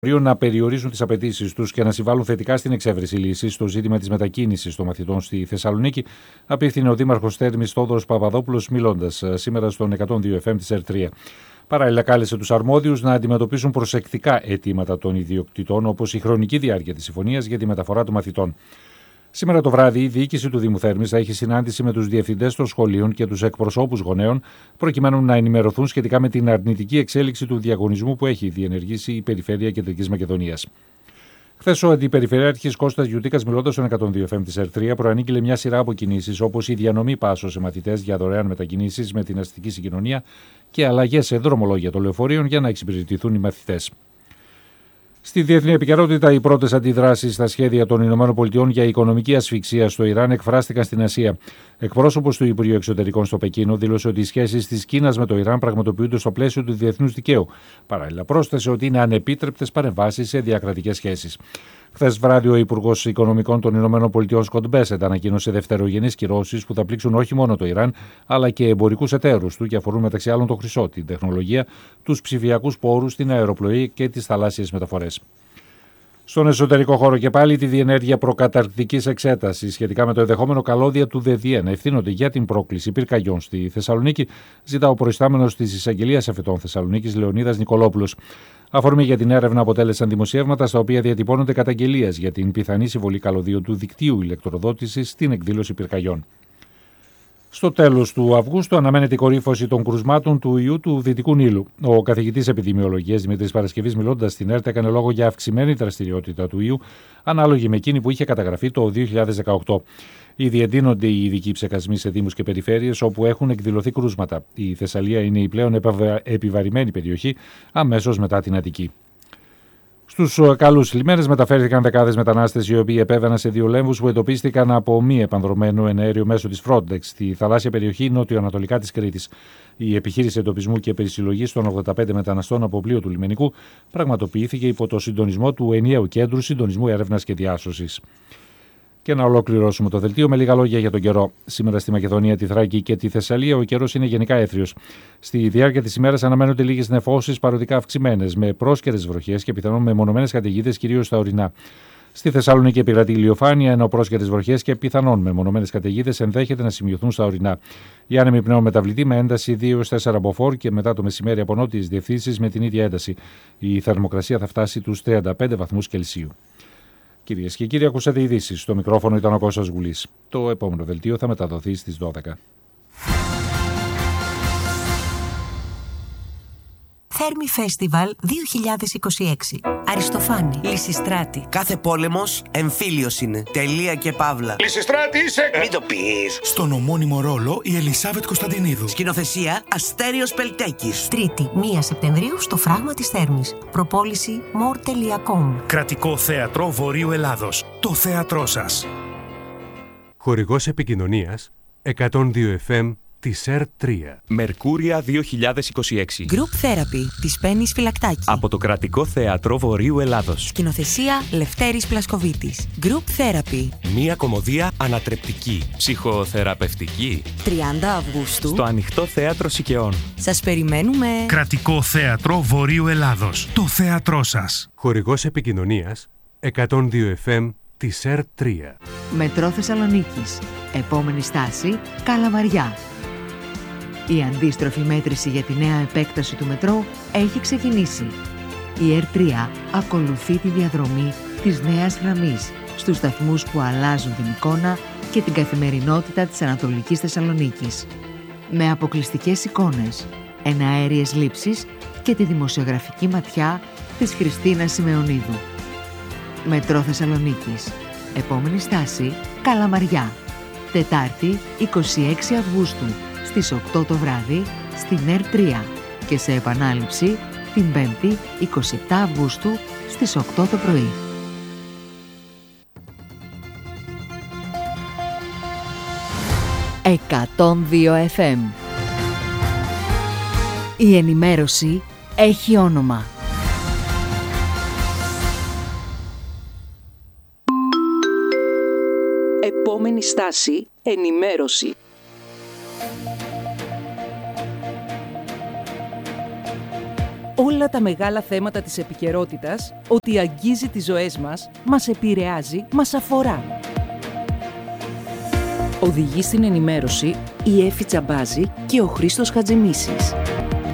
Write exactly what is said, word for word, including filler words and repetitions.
να περιορίσουν τις απαιτήσεις τους και να συμβάλλουν θετικά στην εξέβρεση λύσης στο ζήτημα της μετακίνησης των μαθητών στη Θεσσαλονίκη, απίφθινε ο Δήμαρχος Θέρμης Θόδωρος Παπαδόπουλος, μιλώντας σήμερα στον εκατόν δύο εφ εμ της ΕΡΤ τρία. Παράλληλα, κάλεσε τους αρμόδιους να αντιμετωπίσουν προσεκτικά αιτήματα των ιδιοκτητών, όπως η χρονική διάρκεια της συμφωνίας για τη μεταφορά των μαθητών. Σήμερα το βράδυ, η διοίκηση του Δήμου Θέρμης θα έχει συνάντηση με τους διευθυντές των σχολείων και τους εκπροσώπους γονέων, προκειμένου να ενημερωθούν σχετικά με την αρνητική εξέλιξη του διαγωνισμού που έχει διενεργήσει η Περιφέρεια Κεντρικής Μακεδονίας. Χθες, ο Αντιπεριφερειάρχης Κώστας Γιουτίκας, μιλώντας στον εκατόν δύο εφ εμ της ΕΡΤ τρία, προανήγγειλε μια σειρά από κινήσεις, όπως η διανομή πάσος σε μαθητές για δωρεάν μετακινήσεις με την αστική συγκοινωνία και αλλαγές σε δρομολόγια των λεωφορείων για να εξυπηρετηθούν οι μαθητές. Στη διεθνή επικαιρότητα, οι πρώτες αντιδράσεις στα σχέδια των ΗΠΑ για οικονομική ασφυξία στο Ιράν εκφράστηκαν στην Ασία. Εκπρόσωπος του Υπουργείου Εξωτερικών στο Πεκίνο δήλωσε ότι οι σχέσεις της Κίνας με το Ιράν πραγματοποιούνται στο πλαίσιο του διεθνούς δικαίου. Παράλληλα, πρόσθεσε ότι είναι ανεπίτρεπτες παρεμβάσεις σε διακρατικές σχέσεις. Χθες βράδυ, ο Υπουργός Οικονομικών των ΗΠΑ, Σκοτ Μπέσεντ, ανακοίνωσε δευτερογενείς κυρώσεις που θα πλήξουν όχι μόνο το Ιράν, αλλά και εμπορικούς εταίρους του και αφορούν μεταξύ άλλων το χρυσό, την τεχνολογία, τους ψηφιακούς πόρους, την αεροπλοή και τις θαλάσσιες μεταφορές. Στον εσωτερικό χώρο και πάλι, τη διενέργεια προκαταρκτικής εξέτασης σχετικά με το ενδεχόμενο καλώδια του ΔΕΔΙΕ να ευθύνονται για την πρόκληση πυρκαγιών στη Θεσσαλονίκη, ζητά ο προϊστάμενος της Εισαγγελίας Εφετών Θεσσαλονίκης, Λεωνίδας Νικολόπουλος. Αφορμή για την έρευνα αποτέλεσαν δημοσιεύματα στα οποία διατυπώνονται καταγγελίες για την πιθανή συμβολή καλωδίων του δικτύου ηλεκτροδότησης στην εκδήλωση πυρκαγιών. Στο τέλος του Αυγούστου αναμένεται η κορύφωση των κρουσμάτων του ιού του Δυτικού Νείλου. Ο καθηγητής επιδημιολογίας Δημήτρης Παρασκευής, μιλώντας στην ΕΡΤ, έκανε λόγο για αυξημένη δραστηριότητα του ιού, ανάλογη με εκείνη που είχε καταγραφεί το δύο χιλιάδες δεκαοκτώ. Ήδη εντείνονται οι ειδικοί ψεκασμοί σε δήμους και περιφέρειες όπου έχουν εκδηλωθεί κρούσματα. Η Θεσσαλία είναι η πλέον επιβαρημένη περιοχή αμέσως μετά την Αττική. Στους καλούς λιμένες μεταφέρθηκαν δεκάδες μετανάστες οι οποίοι επέβαιναν σε δύο λέμβους που εντοπίστηκαν από μη επανδρωμένο εναέριο μέσω της Frontex στη θαλάσσια περιοχή νότιο-ανατολικά της Κρήτης. Η επιχείρηση εντοπισμού και περισυλλογής των ογδόντα πέντε μεταναστών από πλοίο του λιμενικού πραγματοποιήθηκε υπό το συντονισμό του Ενιαίου Κέντρου Συντονισμού Έρευνας και Διάσωσης. Και να ολοκληρώσουμε το δελτίο με λίγα λόγια για τον καιρό. Σήμερα στη Μακεδονία, τη Θράκη και τη Θεσσαλία ο καιρός είναι γενικά έθριος. Στη διάρκεια της ημέρας αναμένονται λίγες νεφώσεις παροδικά αυξημένες, με πρόσκαιρες βροχές και πιθανόν μεμονωμένες καταιγίδες κυρίως στα ορεινά. Στη Θεσσαλονίκη επικρατεί ηλιοφάνεια, ενώ πρόσκαιρες βροχές και πιθανόν μεμονωμένες καταιγίδες ενδέχεται να σημειωθούν στα ορεινά. Η άνεμη πνέουν μεταβλητή με ένταση δύο έως τέσσερα μποφόρ και μετά το μεσημέρι από νότιες διευθύνσεις με την ίδια ένταση. Η θερμοκρασία θα φτάσει τους τριάντα πέντε βαθμούς Κελσίου. Κυρίες και κύριοι, ακούσατε ειδήσεις. Στο μικρόφωνο ήταν ο Κώστας Γουλής. Το επόμενο δελτίο θα μεταδοθεί στις δώδεκα. Θέρμη Φέστιβαλ δύο χιλιάδες είκοσι έξι. Αριστοφάνη. Λυσιστράτη. Κάθε πόλεμος εμφύλιος είναι. Τελεία και παύλα. Λυσιστράτη είσαι! Μην το πεις. Στον ομώνυμο ρόλο η Ελισάβετ Κωνσταντινίδου. Σκηνοθεσία Αστέριος Πελτέκης. Τρίτη, πρώτη Σεπτεμβρίου στο Φράγμα της Θέρμης. Προπόληση more τελεία com. Κρατικό Θέατρο Βορείου Ελλάδος. Το θέατρό σας. Χορηγός επικοινωνίας εκατόν δύο εφ εμ της ΕΡΤ τρία. Μερκούρια δύο χιλιάδες είκοσι έξι. Group Therapy της Πέννης Φυλακτάκη. Από το Κρατικό Θέατρο Βορείου Ελλάδος. Σκηνοθεσία Λευτέρης Πλασκοβίτης. Group Therapy. Μία κωμωδία ανατρεπτική, ψυχοθεραπευτική. τριάντα Αυγούστου. Στο Ανοιχτό Θέατρο Σικαιών. Σας περιμένουμε. Κρατικό Θέατρο Βορείου Ελλάδος. Το θέατρό σας. Χορηγός επικοινωνίας εκατόν δύο εφ εμ της ΕΡΤ τρία. Μετρό Θεσσαλονίκης. Επόμενη στάση Καλαμαριά. Η αντίστροφη μέτρηση για τη νέα επέκταση του μετρό έχει ξεκινήσει. Η ΕΡΤ τρία ακολουθεί τη διαδρομή της νέας γραμμής στους σταθμούς που αλλάζουν την εικόνα και την καθημερινότητα της Ανατολικής Θεσσαλονίκης. Με αποκλειστικές εικόνες, εναέριες λήψεις και τη δημοσιογραφική ματιά της Χριστίνας Σιμεωνίδου. Μετρό Θεσσαλονίκης. Επόμενη στάση Καλαμαριά. Τετάρτη είκοσι έξι Αυγούστου στις οκτώ το βράδυ στην ΕΡΤ τρία και σε επανάληψη την Πέμπτη είκοσι επτά Αυγούστου στις οκτώ το πρωί. εκατόν δύο εφ εμ. Η ενημέρωση έχει όνομα. Επόμενη στάση, ενημέρωση. όλα τα μεγάλα θέματα της επικαιρότητας, ότι αγγίζει τις ζωές μας, μας επηρεάζει, μας αφορά. Οδηγεί στην ενημέρωση η Έφη Τσαμπάζη και ο Χρήστος Χατζημίσης.